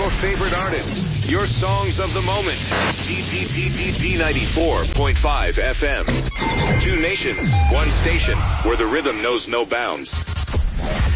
Your favorite artists, your songs of the moment. D94.5 FM. Two nations, one station, where the rhythm knows no bounds.